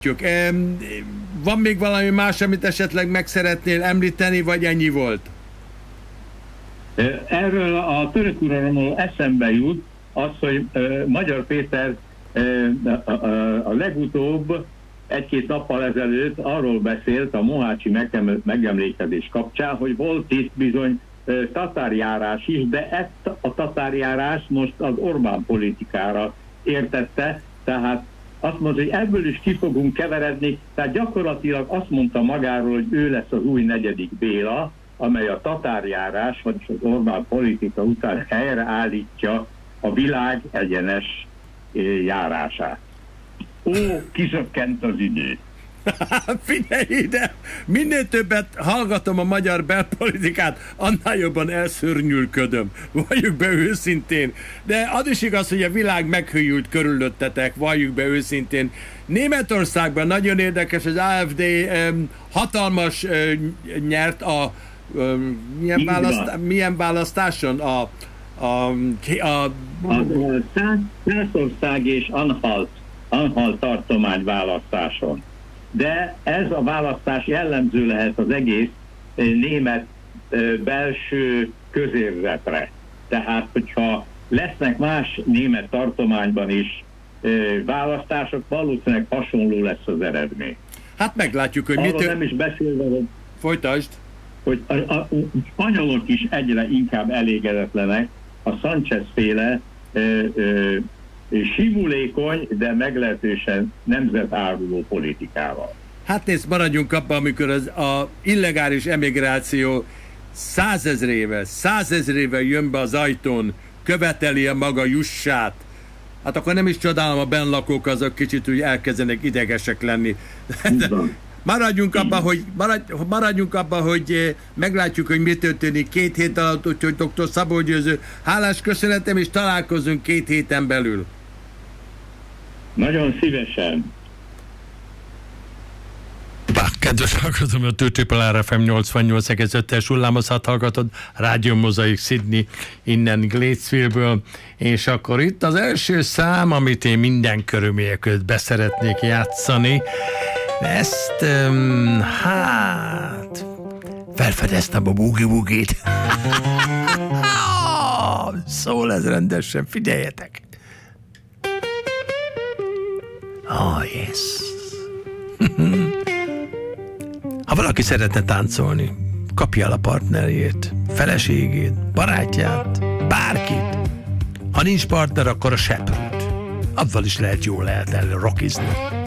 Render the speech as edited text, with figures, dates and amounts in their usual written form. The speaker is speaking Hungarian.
Van még valami más, amit esetleg meg szeretnél említeni, vagy ennyi volt? Erről a török uralomról eszembe jut az, hogy Magyar Péter a legutóbb egy-két nappal ezelőtt arról beszélt a mohácsi megemlékezés kapcsán, hogy volt itt bizony tatárjárás is, de ezt a tatárjárást most az Orbán politikára értette, tehát azt mondta, hogy ebből is ki fogunk keveredni, tehát gyakorlatilag azt mondta magáról, hogy ő lesz az új 4. Béla, amely a tatárjárás, vagyis az Orbán politika után helyreállítja a világ egyenes járását. Ó, kizökkent az idő! Figyelj ide! Minél többet hallgatom a magyar belpolitikát, annál jobban elszörnyűködöm. Valljuk be őszintén. De az is igaz, hogy a világ meghűlt körülöttetek, valljuk be őszintén. Németországban nagyon érdekes, az AfD hatalmas nyert a milyen választáson? A Szászország és Anhalt tartomány választáson. De ez a választás jellemző lehet az egész német belső közérzetre. Tehát, hogyha lesznek más német tartományban is választások, valószínűleg hasonló lesz az eredmény. Hát meglátjuk, hogy mit... nem is beszélve, hogy... Folytasd! Hogy a spanyolok is egyre inkább elégedetlenek a Sánchez-féle simulékony, de meglehetősen nemzetáruló politikával. Hát nézd, maradjunk abban, amikor az illegális emigráció százezrével jön be az ajtón, követeli a maga jussát, hát akkor nem is csodálom, a bennlakók azok kicsit úgy elkezdenek idegesek lenni. Maradjunk abban, hogy meglátjuk, hogy mi történik 2 hét alatt, úgyhogy dr. Szabó Győző, hálás köszönetem, és találkozunk 2 héten belül. Nagyon szívesen. Kedves hallgatom, a Tőcsépel RFM 88,5-es hullámozhat hallgatod, Rádió Mozaik Sydney, innen Gatesville-ből, és akkor itt az első szám, amit én minden körülmények között beszeretnék játszani. Ezt, hát, felfedeztem a boogie-woogit. Szól ez rendesen, figyeljetek. Oh, yes. Ha valaki szeretne táncolni, kapja el a partnerjét, feleségét, barátját, bárkit. Ha nincs partner, akkor a seprűt. Abban is lehet jól rockizni.